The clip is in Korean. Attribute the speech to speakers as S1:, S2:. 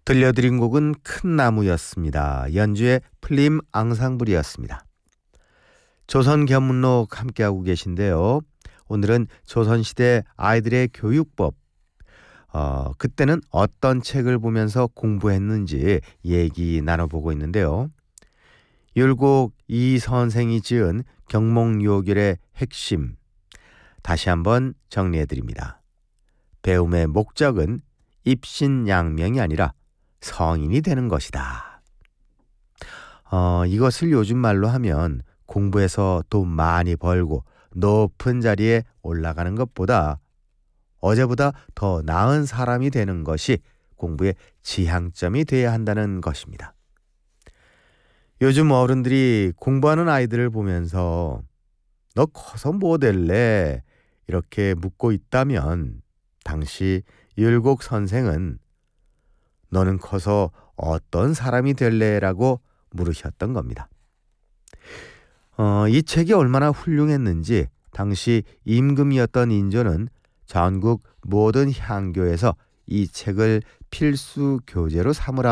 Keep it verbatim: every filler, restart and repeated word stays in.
S1: 들려드린 곡은 큰 나무였습니다. 연주의 플림 앙상블이었습니다. 조선 견문록 함께하고 계신데요. 오늘은 조선시대 아이들의 교육법, 어, 그때는 어떤 책을 보면서 공부했는지 얘기 나눠보고 있는데요. 율곡 이 선생이 지은 경몽요결의 핵심, 다시 한번 정리해드립니다. 배움의 목적은 입신양명이 아니라 성인이 되는 것이다. 어, 이것을 요즘 말로 하면 공부해서 돈 많이 벌고 높은 자리에 올라가는 것보다 어제보다 더 나은 사람이 되는 것이 공부의 지향점이 돼야 한다는 것입니다. 요즘 어른들이 공부하는 아이들을 보면서 너 커서 뭐 될래? 이렇게 묻고 있다면 당시 율곡 선생은 너는 커서 어떤 사람이 될래? 라고 물으셨던 겁니다. 어, 이 책이 얼마나 훌륭했는지 당시 임금이었던 인조는 전국 모든 향교에서 이 책을 필수 교재로 삼으라